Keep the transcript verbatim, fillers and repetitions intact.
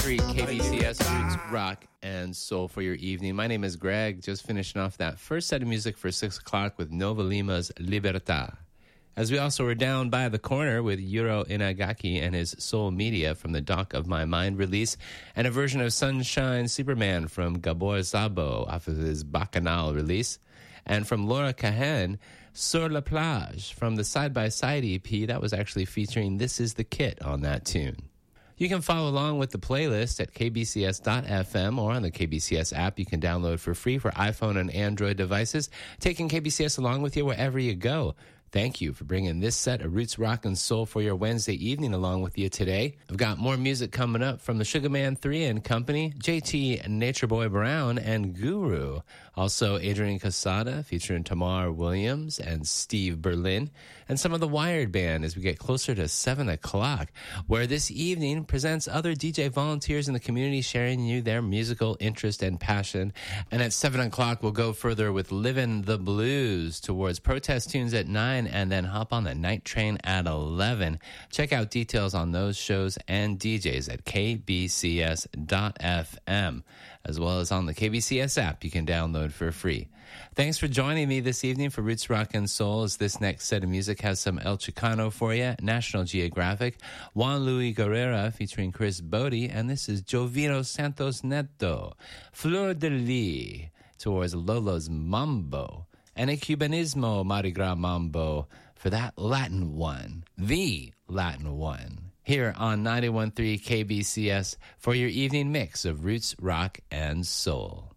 three K B C S Roots Rock and Soul for your evening. My name is Greg, just finishing off that first set of music for six o'clock with Nova Lima's Libertad. As we also were down by the corner with Yuro Inagaki and his Soul Media from the Dock of My Mind release, and a version of Sunshine Superman from Gabor Szabo off of his Bacchanal release, and from Laura Cahen, Sur la Plage from the Side by Side E P that was actually featuring This Is the Kit on that tune. You can follow along with the playlist at k b c s dot f m or on the K B C S app you can download for free for iPhone and Android devices, taking K B C S along with you wherever you go. Thank you for bringing this set of Roots Rock and Soul for your Wednesday evening along with you today. I've got more music coming up from the Sugarman three and Company, J T Nature Boy Brown, and Guru. Also, Adrian Casada featuring Tamar Williams and Steve Berlin, and some of the Wired Band as we get closer to seven o'clock, where this evening presents other D J volunteers in the community sharing you their musical interest and passion. And at seven o'clock, we'll go further with Livin' the Blues towards protest tunes at nine, and then hop on the night train at eleven. Check out details on those shows and D Js at k b c s dot f m, as well as on the K B C S app you can download for free. Thanks for joining me this evening for Roots Rock and Soul, as this next set of music has some El Chicano for you, National Geographic, Juan Luis Guerrera featuring Chris Bodie, and this is Jovino Santos Neto, Fleur de Lis towards Lolo's Mambo, and a Cubanismo Mardi Gras Mambo for that Latin one, the Latin one, here on ninety-one point three K B C S for your evening mix of Roots, Rock, and Soul.